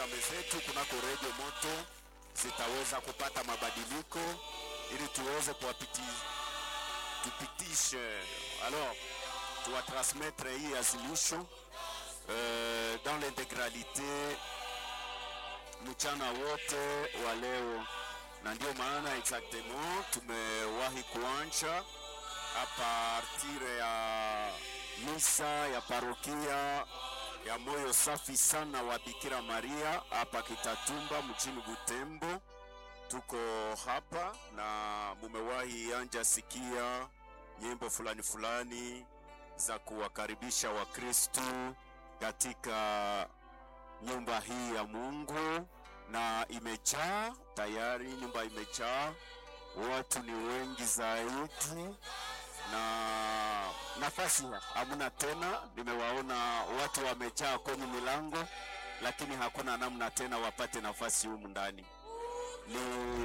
programu zetu kunako Radio Moto zitaweza kupata mabadiliko ili tuweze tupitishe alors tuwa transmettre hii azimisho dans l'intégralité mchana wote wa leo, na ndio maana exactement tumewahi kuanza a partir ya misa ya parokia ya moyo safi sana wa Bikira Maria hapa Kitatumba mjini Butembo. Tuko hapa na mumewahi anja sikia nyimbo fulani za kuwakaribisha Wakristo katika nyumba hii ya Mungu, na imejaa tayari, nyumba imejaa, watu ni wengi zaidi na nafasi hamuna tena. Nimewaona watu wamejaa kwenye milango, lakini hakuna namna tena wapate nafasi humu ndani. Ni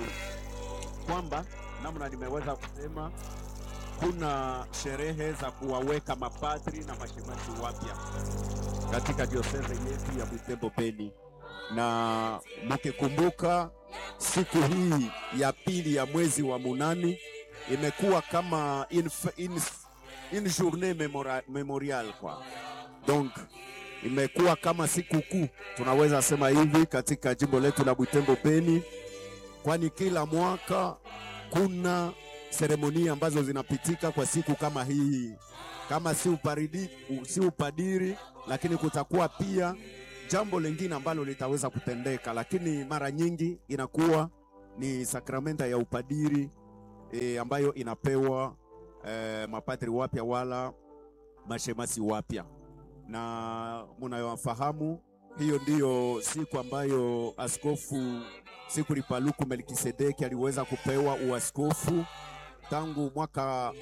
kwamba namna nimeweza kusema, kuna sherehe za kuwaweka mapadri na mashemasi wapya katika diocese yetu ya Butembo Beni, na mkikumbuka siku hii ya pili ya mwezi wa munani imekuwa kama une journée mémoriale quoi. Donc imekuwa kama siku kuu, tunaweza sema hivi, katika jimbo letu la Butembo Beni, kwani kila mwaka kuna seremoni ambazo zinapitika kwa siku kama hii. Kama si upadiri, lakini kutakuwa pia jambo lingine ambalo litaweza kutendeka, lakini mara nyingi inakuwa ni sakramenta ya upadiri ambayo inapewa mapadri wapya wala mashemasi wapya. Na mnayofahamu hiyo ndiyo siku ambayo Askofu Sikuli Paluku Melkisedeki aliweza kupewa uaskofu tangu mwaka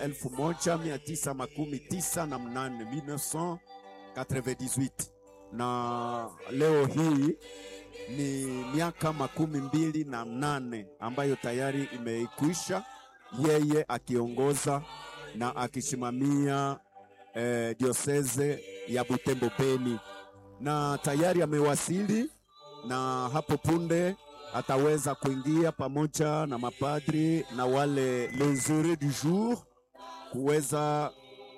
1998 1998, na leo hii ni miaka 28 ambayo tayari imeikwisha, yeye akiongoza na akisimamia diocese ya Butembo Beni, na tayari amewasili, na hapo punde ataweza kuingia pamoja na mapadri na wale les heureux du jour kuweza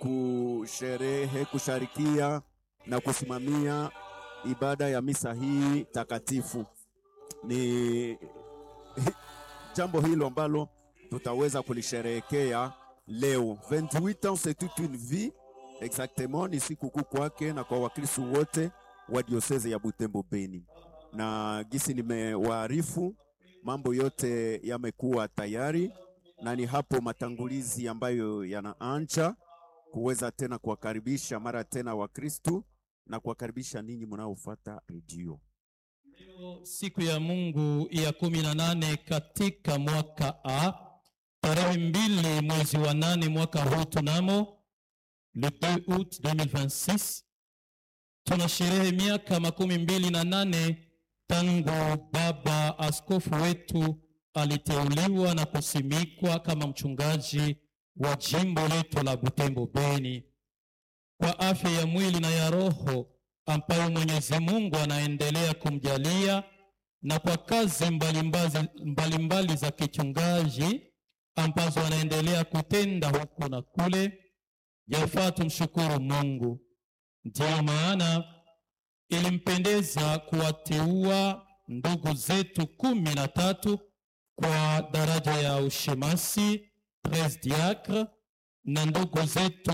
kusharikia na kusimamia ibada ya misa hii takatifu. Ni jambo hilo ambalo tutaweza kulisherehekea leo. 28 ans c'est toute une vie, exactement, ni siku kuu kwake na kwa Wakristo wote wa diocese ya Butembo Beni. Na gisi nimewaarifu, mambo yote yamekuwa tayari, na ni hapo matangulizi ambayo yanaanza kuweza tena kuwakaribisha mara tena Wakristo na kuwakaribisha ninyi mnaofuata redio. Siku ya Mungu ya 18 katika mwaka A, tarehe 2 mwezi wa 8 mwaka huu tunamo le 2 août 2026, tunasherehe miaka 28 tangu baba askofu wetu aliteuliwa na kusimikwa kama mchungaji wa jimbo letu la Butembo Beni. Kwa afya ya mwili na ya roho ambayo Mwenyezi Mungu anaendelea kumjalia, na kwa kazi mbalimbali za kichungaji ambazo anaendelea kutenda huku na kule, yafaa tumshukuru Mungu. Ndiyo maana ilimpendeza kuwateua ndugu zetu 13 kwa daraja ya ushemasi 13 diacres, na ndugu zetu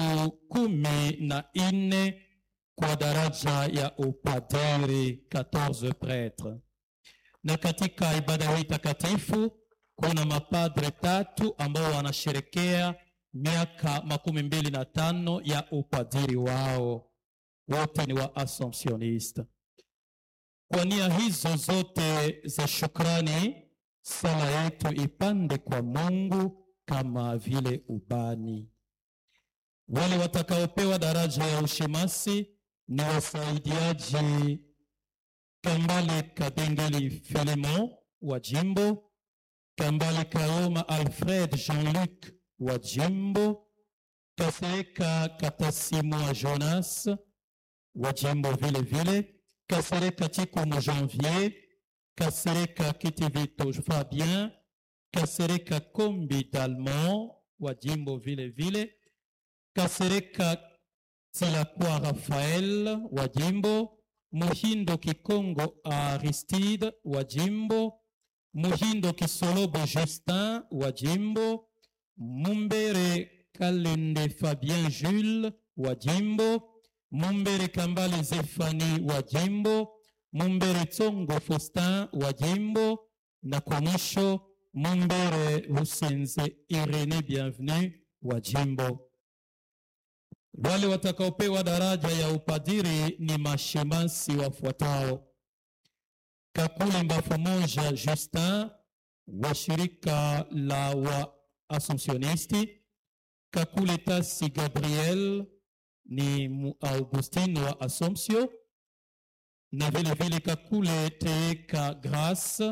14 kwa daraja ya upadiri 14 prêtres. Na katika ibada hii takatifu kuna mapadre 3 ambao wanasherekea miaka 25 ya upadiri wao, wote ni wa Assumptionista. Kwa nia hizo zote za shukrani, sala yetu ipande kwa Mungu kama vile ubani. Wale watakaopewa daraja ya ushemasi ni wasaidiaji Kambale Kadengeli Filemon wa jimbo, Kambale Kaoma Alfred Jean-Luc wa jimbo, Kaseka Katasimwa Jonas wa jimbo vile vile, Kasereka Chikumu Janvier, Kasereka Kitivito Fabien, Kasereka Kombi Dalmont, wa jimbo vile vile, Kasereka Tilakwa Raphael, wa jimbo, Muhindo Kikongo Aristide, wa jimbo, Muhindo Kisolobo Justin, wa jimbo, Mumbere Kalende Fabien Jules, wa jimbo, Mumbere Kambale Zefani, wa jimbo, Mumbere Tsongo Faustin, wa jimbo, na kwa mwisho Mumbere Husenze Irene Bienvenue, wa jimbo. Wale watakaopewa daraja ya upadiri ni mashemasi wafuatao: Kakule Mbafumoja Justin wa shirika la wa Assumptionisti, Kakule Tasi Gabriel ni Augustine wa Assumption, na vile vile Kakule Teeka Grace,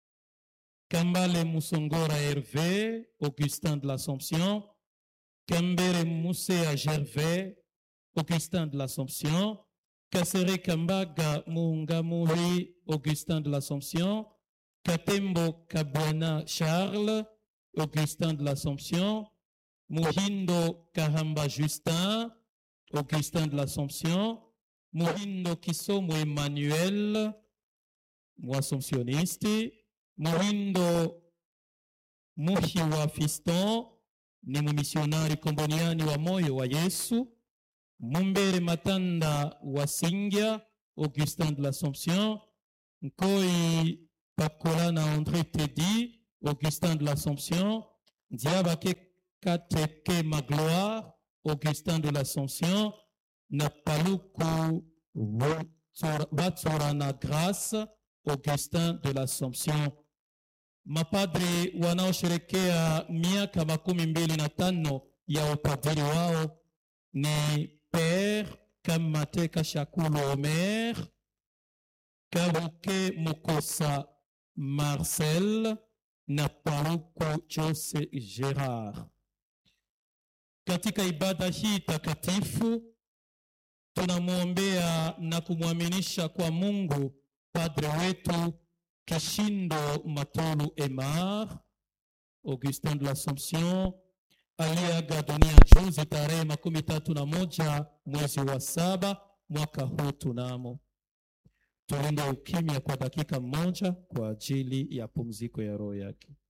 Kambale Musongora Hervé, Augustin de l'Assomption, Kambere Musea Gervais, Augustin de l'Assomption, Kasere Kambaga Mungamuri, Augustin de l'Assomption, Katembo Kabwana Charles, Augustin de l'Assomption, Muhindo Kahamba Justin, Augustin de l'Assomption, Muhindo Kisomo Emmanuel, Assomptionniste, Muhindo Muhiwa Fiston, ni mumisionari komboniani wa moyo wa Yesu, Mumbere Matanda wa Singya, Augustin de l'Assomption, Nkoi Pakolana André Tedi, Augustin de l'Assomption, Diabake Kateke Magloire, Augustin de l'Assomption, Napaluku Batsorana Grace, Augustin de l'Assomption. Mapadri wanaosherekea miaka 25 ya upadiri wao ni Père Kamateka Shakulu Omer, Karuke Mukosa Marcel na Paruku Jose Gerard. Katika ibada hii takatifu tunamwombea na kumwaminisha kwa Mungu Padre wetu Kishindo Matolu Emar, Augustin de l'Assomption, aliaga dunia juzi tarehe 31 mwezi wa 7 mwaka huu tunamo. Tulinde ukimya kwa dakika 1 kwa ajili ya pumziko ya roho yake.